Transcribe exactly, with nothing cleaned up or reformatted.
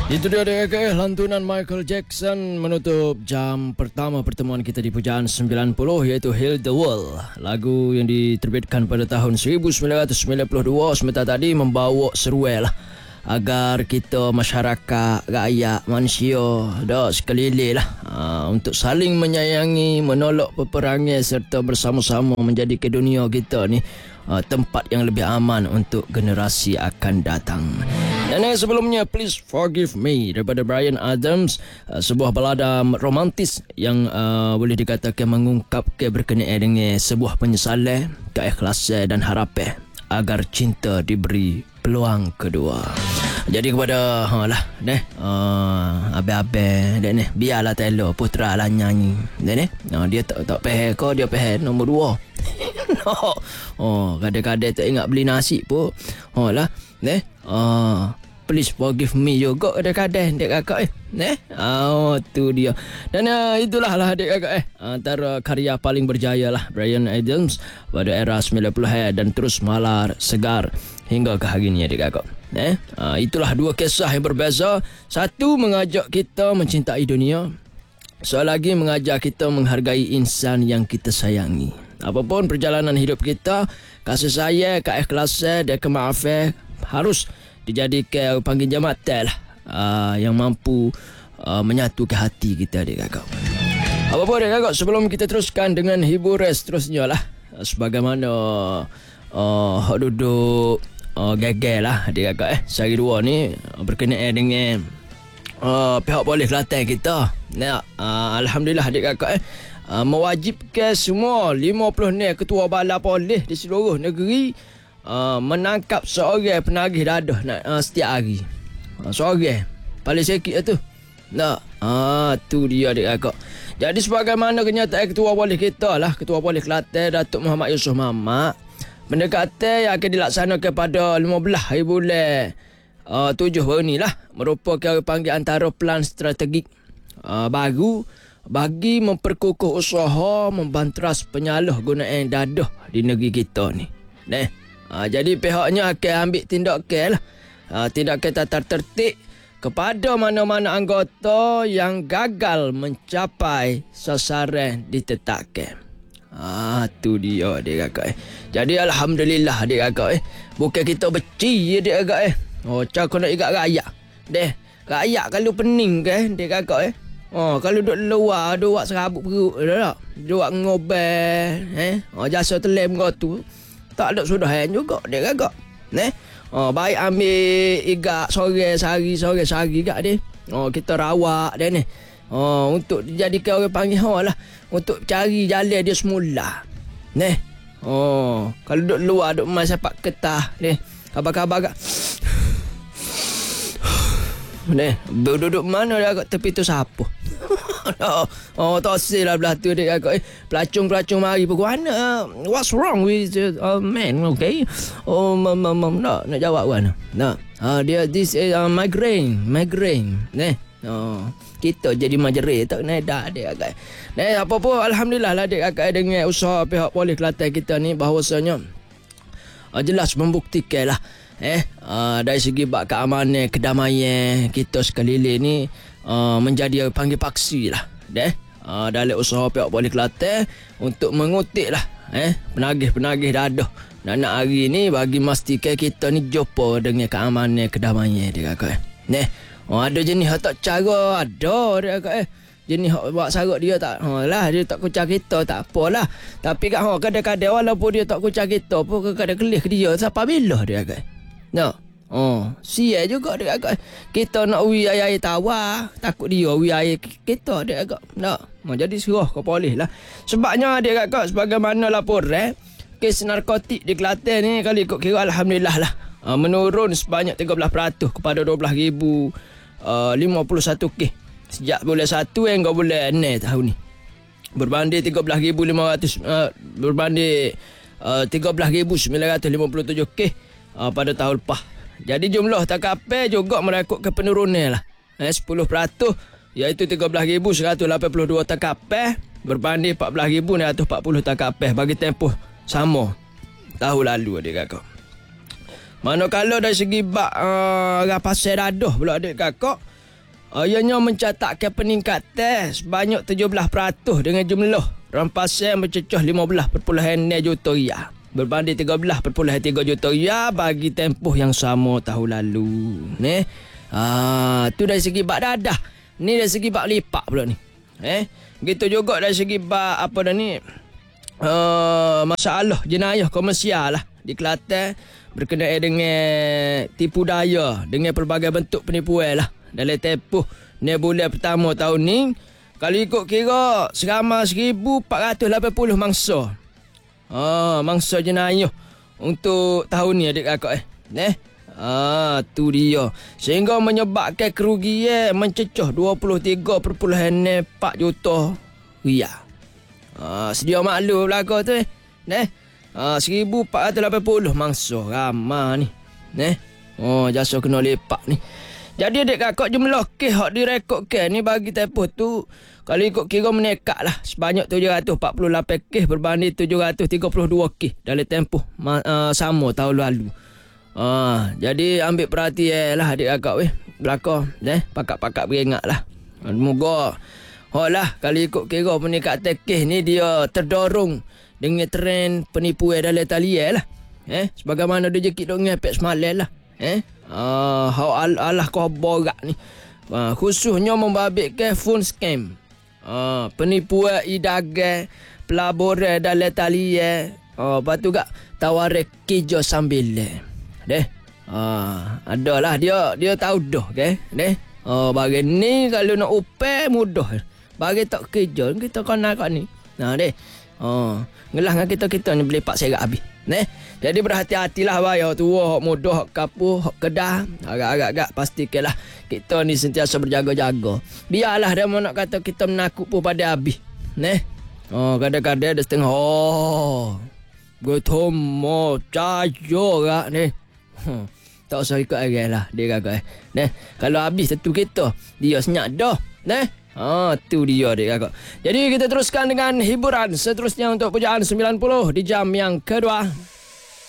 Itu dia adik-adik, lantunan Michael Jackson menutup jam pertama pertemuan kita di Pujaan sembilan puluh, iaitu Heal the World. Lagu yang diterbitkan pada tahun seribu sembilan ratus sembilan puluh dua sebentar tadi membawa seruai lah agar kita masyarakat, rakyat, manusia dah sekeliling lah uh, untuk saling menyayangi, menolak peperangan serta bersama-sama menjadikan dunia kita ni uh, tempat yang lebih aman untuk generasi akan datang. Dan yang sebelumnya, Please Forgive Me daripada Bryan Adams, uh, sebuah balada romantis yang uh, boleh dikatakan mengungkapkan berkenaan dengan sebuah penyesalan, keikhlasan dan harapan agar cinta diberi peluang kedua. Jadi kepada ha lah deh uh, abe-abe deh ni, biarlah Taylor Putra lah nyanyi deh ni. Uh, dia tak tak peh kau, dia peh nombor dua. No. Oh, kadang-kadang tak ingat beli nasi pun. Oh lah deh. Uh, Please Forgive Me juga kadang-kadang dek kakak eh. Eh? Oh, tu dia. Dan uh, itulah lah dek kakak eh. Antara karya paling berjaya lah Bryan Adams pada era sembilan puluhan dan terus malar segar hingga ke hari ini dek kakak. Eh? Uh, itulah dua kisah yang berbeza. Satu mengajak kita mencintai dunia. Soal lagi mengajak kita menghargai insan yang kita sayangi. Apapun perjalanan hidup kita, kasih sayang, keikhlasan dan kemaafan harus dijadikan panggil jambatan lah uh, yang mampu uh, menyatukan hati kita adik kakak. Apa-apa adik kakak, sebelum kita teruskan dengan hiburan seterusnya lah, uh, sebagaimana uh, hak duduk uh, gagal lah adik kakak eh sehari dua ni uh, berkenaan dengan uh, pihak polis Kelantan kita. Nah, uh, Alhamdulillah adik kakak eh uh, mewajibkan semua lima puluh ni ketua bala polis di seluruh negeri Uh, menangkap seorang penagih dadah nak, uh, setiap hari. Uh, seorang paling sikit tu. Nah, ah tu dia adik kakak. Jadi sebagaimana kenyataan ketua polis kita lah, ketua polis Kelantan Datuk Muhammad Yusof Mamat, pendekatan yang akan dilaksanakan pada lima belas hari bulan uh, tujuh baru ni lah, merupakan panggil antara plan strategik uh, baru bagi memperkukuh usaha membanteras penyalahgunaan dadah di negeri kita ni. Nah, Ha, jadi pihaknya akan ambil tindakan lah. Ha, tindakan tata tertib kepada mana-mana anggota yang gagal mencapai sasaran ditetapkan. Ah, tu dia adik kakak eh. Jadi Alhamdulillah adik kakak eh. Bukan kita beci adik kakak eh. Oh, cakap nak ikat rakyat. Deh, rakyat kalau pening ke adik kakak eh. Oh, kalau duduk luar, duduk serabut perut dah tak. Duduk ngobel eh. Oh, jasa telem kau tu. Tak ada sudahan juga dia kakak. Neh. Oh, baik ambil igak sore sehari sore sehari gak dia. Oh, kita rawat dia ni. Oh, untuk dijadikan orang panggil ha lah, untuk cari jalan dia semula. Neh. Oh, kalau duduk luar duduk mai sepak ketah ni. Khabar-khabar gak. Neh, duduk mana dia kat tepi tu siapa? Oh, oh tosil lah belah tu dia kakak eh. Pelacung-pelacung mari pukul mana? What's wrong with uh, man? Okay. Oh, mam mam nak nak jawab mana? Nak. Ah, dia this is uh, migraine, migraine. Neh. Oh, kita jadi majerit tak nedak dia kakak. Neh, apa pun alhamdulillah lah dia kakak dengan usaha pihak polis Kelantan kita ni bahawasanya uh, jelas membuktikan lah eh uh, dari segi bab keamanan, kedamaian kita sekeliling ni uh, menjadi panggil paksi lah deh uh, dalam usaha pihak polis Kelantan untuk mengutik lah eh penagih-penagih dadah nak nak hari ni bagi memastikan kita ni jumpa dengan keamanan, kedamaian dia kakak eh. Neh, oh, ada jenis hak tak cara ada dia kakak eh. Jenis hak buat sarak dia tak ha lah, dia tak kucak kita tak apalah. Tapi kat ha kadang-kadang walaupun dia tak kucak kita pun kadang-kadang kelih ke dia siapa bila dia kakak. No. Oh, sia juga dia agak. Kita nak wi air tawar, takut dia wi air kita dia agak. No. Mau jadi suruh ke polis lah. Sebabnya dia agak sebagaimana laporan, kes narkotik di Kelantan ni kalau ikut kira alhamdulillah lah. Uh, menurun sebanyak tiga belas peratus kepada dua belas ribu lima puluh satu kes sejak bulan satu hingga bulan enam tahun ni. Berbanding tiga belas ribu lima ratus uh, berbanding uh, tiga belas ribu sembilan ratus lima puluh tujuh kes uh, pada tahun lepas. Jadi jumlah tangkapan juga merakutkan penurunan lah. Eh, sepuluh peratus iaitu tiga belas ribu seratus lapan puluh dua tangkapan berbanding empat belas ribu enam ratus empat puluh tangkapan bagi tempoh sama tahun lalu adik kakak. Manakala dari segi bak uh, rapasan dadah pula adik kakak, Ianya mencatatkan peningkatan sebanyak tujuh belas peratus dengan jumlah rampasan bercecah lima belas perpuluhan enam juta ria berbanding tiga belas perpuluhan tiga juta ria bagi tempoh yang sama tahun lalu. Neh. Ah, tu dari segi bak dadah. Ni dari segi bak lipat pula ni. Eh, gitu juga dari segi bak apa dah ni? Uh, masalah jenayah komersial lah di Kelantan berkenaan dengan tipu daya dengan pelbagai bentuk penipuan lah. Dalam tempoh ni bulan pertama tahun ni, kalau ikut kira seramai seribu empat ratus lapan puluh mangsa. Ah, mangsa jenayah untuk tahun ni adik kakak eh. Eh. Ah, tu dia. Sehingga menyebabkan kerugian mencecah dua puluh tiga perpuluhan empat juta ria. Ah, sedia maklum belaka tu eh. Neh. Ah, seribu empat ratus lapan puluh mangsa ramai ni. Neh. Oh, jasa kena lepak ni. Jadi adik kakak jumlah kes hak direkodkan ni bagi tempoh tu kalau ikut kira menekat lah sebanyak tujuh ratus empat puluh lapan kes berbanding tujuh ratus tiga puluh dua kes dalam tempoh uh, sama tahun lalu. Uh, jadi ambil perhatian lah adik kakak weh. Belakang eh, pakak-pakak beringat lah. Semoga oh lah kalau ikut kira peningkatan kes ni dia terdorong dengan trend penipuan dalam talian lah. Eh, sebagaimana dia jekit dong ngepek semalam lah. Eh, ah, uh, al alah kau borak ni. Uh, khususnya membabitkan phone scam. Ah, uh, penipuan idagan, pelaburan dalam talian. Oh, uh, lepas tu gak tawaran kerja sambil. Deh. Ah, uh, adalah dia dia tahu dah ke, deh. Oh, bagi ni kalau nak upah mudah. Bagi tak kerja kita kena kat ni. Nah, deh. Oh, ngelah dengan kita-kita ni boleh pak serak habis. Neh. Jadi berhati-hatilah bayar tua, hak muda, hak kapu, hak kedah. Agak-agak pastikanlah kita ni sentiasa berjaga-jaga. Biarlah dia mau nak kata kita menakut pun pada habis. Neh. Oh, kadang-kadang ada setengah. Oh. Betul mau cayo gak ni. Hmm. Tak usah ikut lagi lah dia kakak. Neh. Kalau habis tentu kita. Dia senyap dah. Neh. Ah, tu dia dek kakak. Jadi kita teruskan dengan hiburan seterusnya untuk pujaan sembilan puluh di jam yang kedua.